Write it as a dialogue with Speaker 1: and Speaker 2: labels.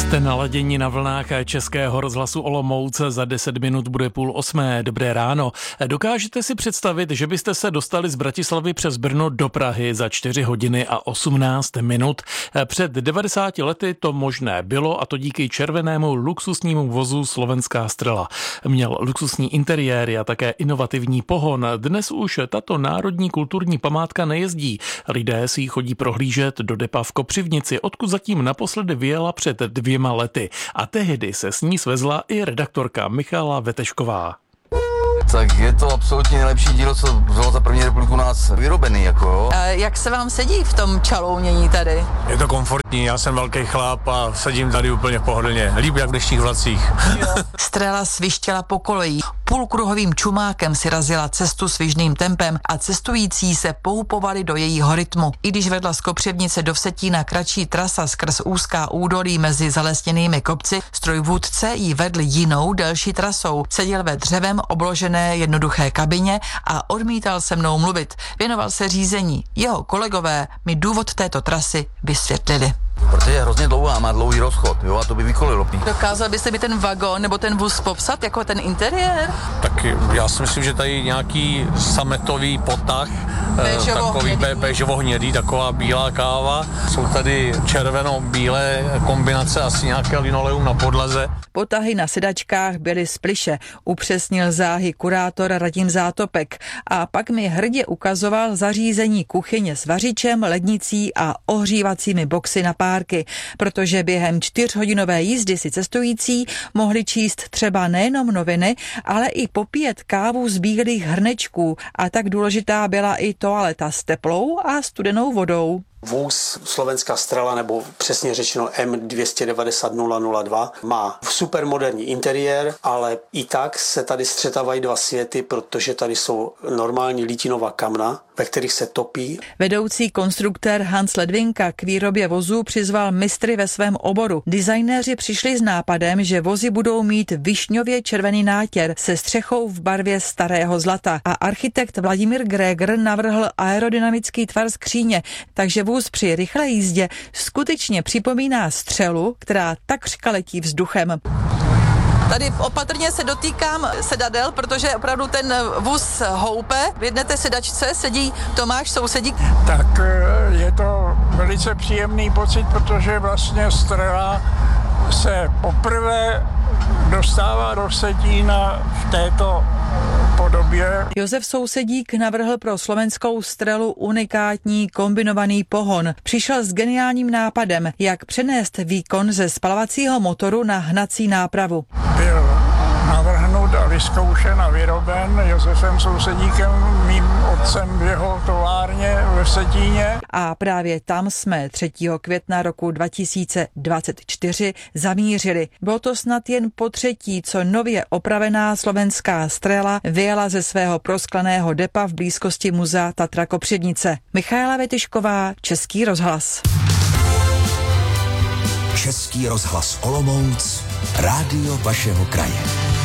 Speaker 1: Jste naladěni na vlnách Českého rozhlasu Olomouc, za 10 minut bude 7:30. Dobré ráno. Dokážete si představit, že byste se dostali z Bratislavy přes Brno do Prahy za 4 hodiny a 18 minut? Před 90 lety to možné bylo, a to díky červenému luxusnímu vozu Slovenská Strela. Měl luxusní interiéry a také inovativní pohon. Dnes už tato národní kulturní památka nejezdí. Lidé si ji chodí prohlížet do depa v Kopřivnici, odkud zatím naposledy vyjela před 2 lety. A tehdy se s ní svezla i redaktorka Michaela Vetešková.
Speaker 2: Tak je to absolutně nejlepší dílo, co bylo za první republiku u nás vyrobený, jako jo.
Speaker 3: A jak se vám sedí v tom čalounění tady?
Speaker 4: Je to komfortní, já jsem velký chlap a sedím tady úplně pohodlně. Líp jak v dnešních vlacích.
Speaker 3: Strela svištěla po kolejích. Půlkruhovým čumákem si razila cestu svižným tempem a cestující se poupovali do jejího rytmu. I když vedla z Kopřivnice do Vsetína kratší trasa skrz úzká údolí mezi zalesněnými kopci, strojvůdce jí vedl jinou, delší trasou. Seděl ve dřevem obložené jednoduché kabině a odmítal se mnou mluvit. Věnoval se řízení. Jeho kolegové mi důvod této trasy vysvětlili.
Speaker 2: Protože je hrozně dlouhá, má dlouhý rozchod, jo, a to by vykolilo.
Speaker 3: Dokázal byste mi ten vagon nebo ten vůz popsat, jako ten interiér?
Speaker 4: Tak já si myslím, že tady nějaký sametový potah, takový béžovo-hnědý, taková bílá káva. Jsou tady červeno-bílé kombinace, asi nějaké linoleum na podlaze.
Speaker 3: Potahy na sedačkách byly z plyše, upřesnil záhy kurátor Radim Zátopek a pak mi hrdě ukazoval zařízení kuchyně s vařičem, lednicí a ohřívacími boxy na párky, protože během 4hodinové jízdy si cestující mohli číst třeba nejenom noviny, ale i popíjet kávu z bílých hrnečků, a tak důležitá byla i toaleta s teplou a studenou vodou.
Speaker 5: Vůz Slovenská Strela, nebo přesně řečeno M290-002, má supermoderní interiér, ale i tak se tady střetávají dva světy, protože tady jsou normální lítinová kamna, ve kterých se topí.
Speaker 3: Vedoucí konstruktér Hans Ledvinka k výrobě vozů přizval mistry ve svém oboru. Designéři přišli s nápadem, že vozy budou mít višňově červený nátěr se střechou v barvě starého zlata, a architekt Vladimír Gregor navrhl aerodynamický tvar skříně, takže vůz při rychlé jízdě skutečně připomíná střelu, která takřka letí vzduchem. Tady opatrně se dotýkám sedadel, protože opravdu ten vůz houpe. V jedné té sedačce sedí Tomáš, sousedík.
Speaker 6: Tak je to velice příjemný pocit, protože vlastně Strela se poprvé dostává do Vsetína v této podobě.
Speaker 3: Josef Sousedík navrhl pro Slovenskou Strelu unikátní kombinovaný pohon. Přišel s geniálním nápadem, jak přenést výkon ze spalovacího motoru na hnací nápravu.
Speaker 6: Byl navrhnut a vyzkoušen a vyroben Josefem Sousedíkem, mým otcem v jeho továrně ve Vsetíně.
Speaker 3: A právě tam jsme 3. května roku 2024 zamířili. Bylo to snad jen po třetí, co nově opravená Slovenská Strela vyjela ze svého proskleného depa v blízkosti muzea Tatra Kopřivnice. Michaela Vetešková, Český rozhlas.
Speaker 7: Český rozhlas Olomouc, rádio vašeho kraje.